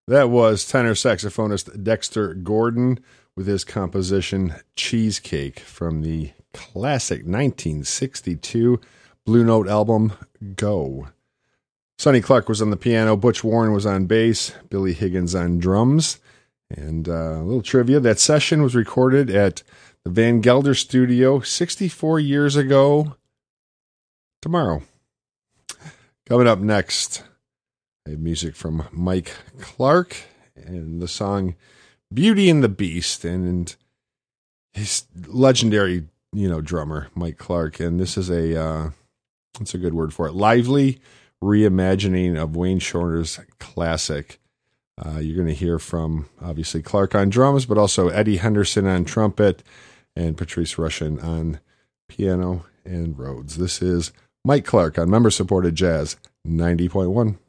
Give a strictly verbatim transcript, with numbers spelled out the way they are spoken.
That was tenor saxophonist Dexter Gordon with his composition Cheesecake from the classic nineteen sixty-two Blue Note album Go. Sonny Clark was on the piano, Butch Warren was on bass, Billy Higgins on drums. And uh, a little trivia, that session was recorded at the Van Gelder Studio sixty-four years ago tomorrow. Coming up next, I have music from Mike Clark and the song Beauty and the Beast, and his legendary, you know, drummer, Mike Clark. And this is a, uh, what's a good word for it? Lively reimagining of Wayne Shorter's classic. Uh, you're going to hear from, obviously, Clark on drums, but also Eddie Henderson on trumpet and Patrice Rushen on piano and Rhodes. This is Mike Clark on member-supported Jazz ninety point one.